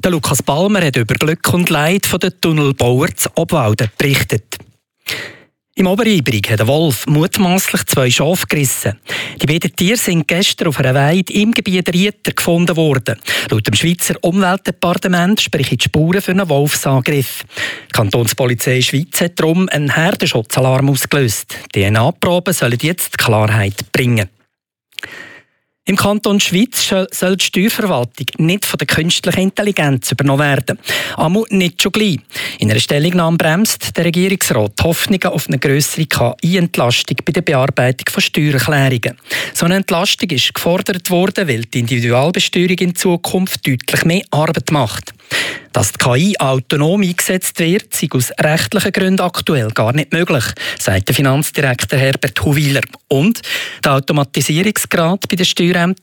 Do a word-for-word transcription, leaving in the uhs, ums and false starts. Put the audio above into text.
Der Lukas Balmer hat über Glück und Leid der Tunnelbauer zu Obwalden berichtet. Im Oberibrig hat ein Wolf mutmaßlich zwei Schafe gerissen. Die beiden Tiere sind gestern auf einer Weide im Gebiet Rieter gefunden worden. Laut dem Schweizer Umweltdepartement sprechen die Spuren für einen Wolfsangriff. Die Kantonspolizei Schweiz hat darum einen Herdenschutzalarm ausgelöst. D N A-Proben sollen jetzt Klarheit bringen. Im Kanton Schweiz soll die Steuerverwaltung nicht von der künstlichen Intelligenz übernommen werden. Amut nicht schon gleich. In einer Stellungnahme bremst der Regierungsrat die Hoffnungen auf eine grössere K I-Entlastung bei der Bearbeitung von Steuererklärungen. So eine Entlastung ist gefordert worden, weil die Individualbesteuerung in Zukunft deutlich mehr Arbeit macht. Dass die K I autonom eingesetzt wird, sei aus rechtlichen Gründen aktuell gar nicht möglich, sagt der Finanzdirektor Herbert Huwiler. Und der Automatisierungsgrad bei den Steuerämtern